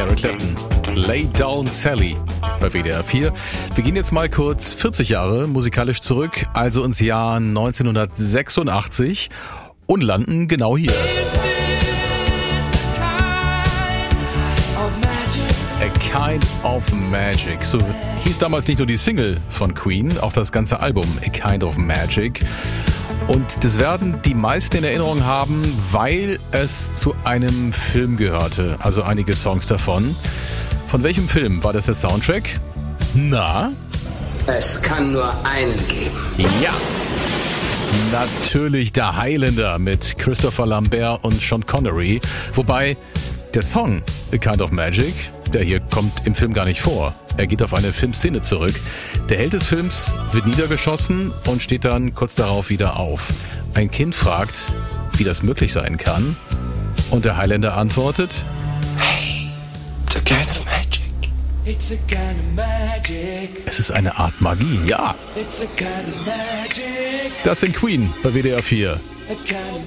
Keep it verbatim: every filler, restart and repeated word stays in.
Eric Clapton. Lay Down Sally bei W D R vier. Wir gehen jetzt mal kurz vierzig Jahre musikalisch zurück, also ins Jahr neunzehnhundertsechsundachtzig und landen genau hier. A Kind of Magic. So hieß damals nicht nur die Single von Queen, auch das ganze Album A Kind of Magic. Und das werden die meisten in Erinnerung haben, weil es zu einem Film gehörte. Also einige Songs davon. Von welchem Film war das der Soundtrack? Na? Es kann nur einen geben. Ja! Natürlich der Highlander mit Christopher Lambert und Sean Connery. Wobei der Song A Kind of Magic, der hier kommt im Film gar nicht vor. Er geht auf eine Filmszene zurück. Der Held des Films wird niedergeschossen und steht dann kurz darauf wieder auf. Ein Kind fragt, wie das möglich sein kann. Und der Highlander antwortet: Hey, it's a kind of magic. It's a kind of magic. Es ist eine Art Magie, ja. It's a kind of magic. Das sind Queen bei W D R vier. A kind of